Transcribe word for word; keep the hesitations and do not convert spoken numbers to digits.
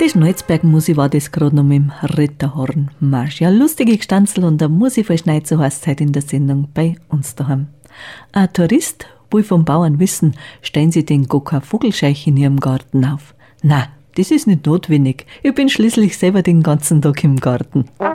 bei Schnalzberg-Musi war das gerade noch mit dem Ritterhorn-Marsch. Ja, lustige Gestanzel und der Musi verschneit, so heißt es heute in der Sendung bei uns daheim. Ein Tourist will vom Bauern wissen, stellen sie den Gokka Vogelscheich in ihrem Garten auf? Na, das ist nicht notwendig. Ich bin schließlich selber den ganzen Tag im Garten.